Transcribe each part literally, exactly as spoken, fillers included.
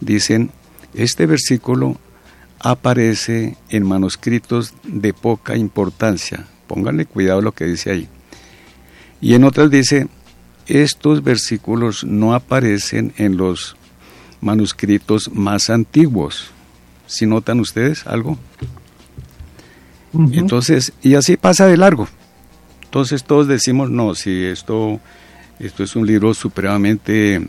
dicen, este versículo aparece en manuscritos de poca importancia. Pónganle cuidado a lo que dice ahí. Y en otras dice, estos versículos no aparecen en los manuscritos más antiguos. ¿Sí notan ustedes algo? Uh-huh. Entonces, y así pasa de largo. Entonces todos decimos, no, si esto, esto es un libro supremamente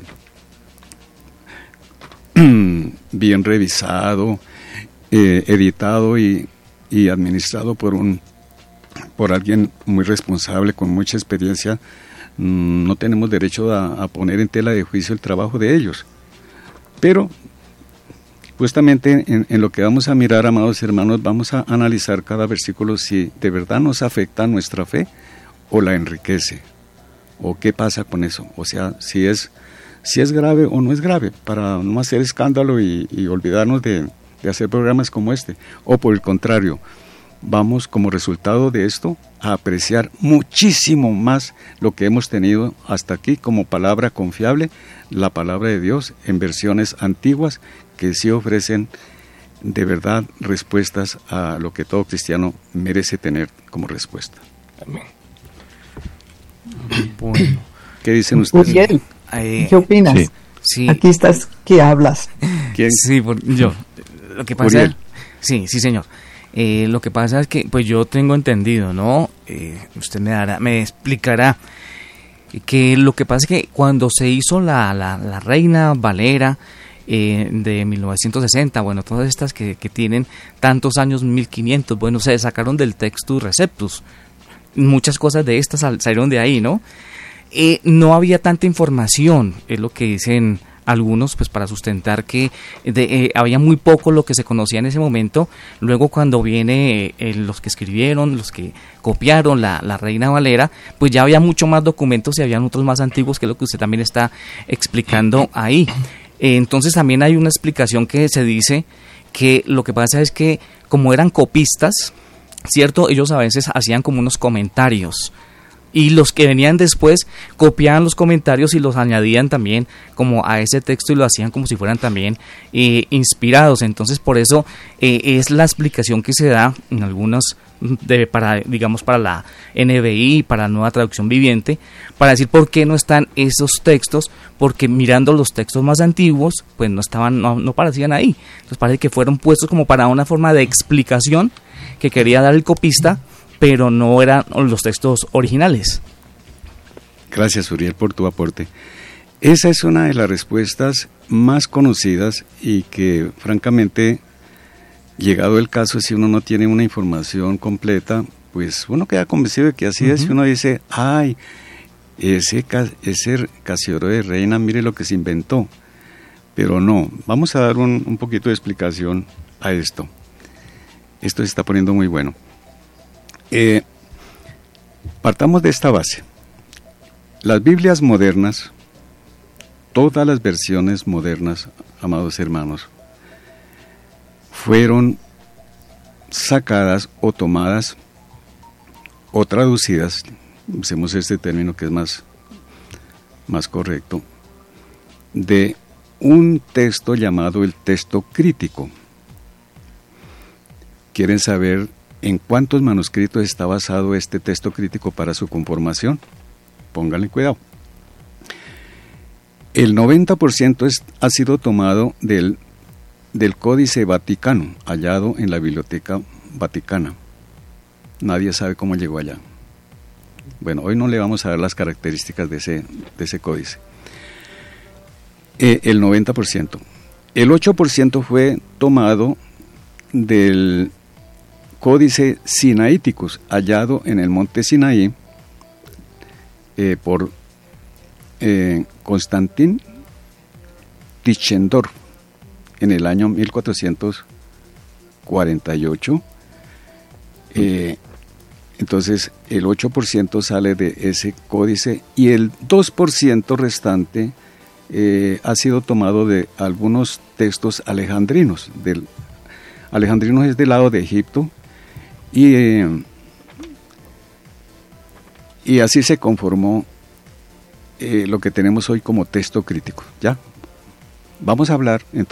bien revisado, eh, editado y, y administrado por un por alguien muy responsable, con mucha experiencia, mmm, no tenemos derecho a, a poner en tela de juicio el trabajo de ellos. Pero justamente en, en lo que vamos a mirar, amados hermanos, vamos a analizar cada versículo si de verdad nos afecta nuestra fe o la enriquece, o qué pasa con eso, o sea, si es, si es grave o no es grave, para no hacer escándalo y, y olvidarnos de, de hacer programas como este, o por el contrario, vamos como resultado de esto a apreciar muchísimo más lo que hemos tenido hasta aquí como palabra confiable, la palabra de Dios en versiones antiguas que sí ofrecen de verdad respuestas a lo que todo cristiano merece tener como respuesta. Amén. Bueno. ¿Qué dicen ustedes? Uriel, eh, ¿qué opinas? Sí. Sí. Aquí estás, ¿qué hablas? ¿Quién? Sí, por, yo. Lo que pasa Uriel. Sí, sí, señor. Eh, lo que pasa es que, pues yo tengo entendido, ¿no? Eh, usted me dará, me explicará que lo que pasa es que cuando se hizo la, la, la Reina Valera eh, de mil novecientos sesenta, bueno, todas estas que, que tienen tantos años, mil quinientos, bueno, se sacaron del Textus Receptus. Muchas cosas de estas salieron de ahí, ¿no? Eh, no había tanta información, es lo que dicen algunos, pues para sustentar que de, eh, había muy poco lo que se conocía en ese momento. Luego cuando viene eh, los que escribieron, los que copiaron la, la Reina Valera, pues ya había mucho más documentos y habían otros más antiguos, que es lo que usted también está explicando ahí. Eh, entonces también hay una explicación que se dice que lo que pasa es que como eran copistas, ¿cierto? Ellos a veces hacían como unos comentarios y los que venían después copiaban los comentarios y los añadían también como a ese texto y lo hacían como si fueran también eh, inspirados. Entonces por eso eh, es la explicación que se da en algunos de, para digamos para la N B I, para la Nueva Traducción Viviente, para decir por qué no están esos textos, porque mirando los textos más antiguos pues no estaban, no, no aparecían ahí. Entonces parece que fueron puestos como para una forma de explicación que quería dar el copista, pero no eran los textos originales. Gracias, Uriel, por tu aporte. Esa es una de las respuestas más conocidas y que, francamente, llegado el caso, si uno no tiene una información completa, pues uno queda convencido de que así uh-huh. es, y uno dice, ay, ese, ese Casiodoro de Reina, mire lo que se inventó. Pero no, vamos a dar un, un poquito de explicación a esto. Esto se está poniendo muy bueno. Eh, partamos de esta base. Las Biblias modernas, todas las versiones modernas, amados hermanos, fueron sacadas o tomadas o traducidas, usemos este término que es más, más correcto, de un texto llamado el texto crítico. ¿Quieren saber en cuántos manuscritos está basado este texto crítico para su conformación? Pónganle cuidado. El noventa por ciento es, ha sido tomado del, del Códice Vaticano, hallado en la Biblioteca Vaticana. Nadie sabe cómo llegó allá. Bueno, hoy no le vamos a dar las características de ese, de ese códice. Eh, el noventa por ciento. El ocho por ciento fue tomado del Códice Sinaiticus, hallado en el monte Sinaí eh, por eh, Constantin Tischendorf en el año mil cuatrocientos cuarenta y ocho. Eh, entonces el ocho por ciento sale de ese códice y el dos por ciento restante eh, ha sido tomado de algunos textos alejandrinos. Del, alejandrinos es del lado de Egipto. Y, eh, y así se conformó eh, lo que tenemos hoy como texto crítico. ¿Ya? Vamos a hablar entonces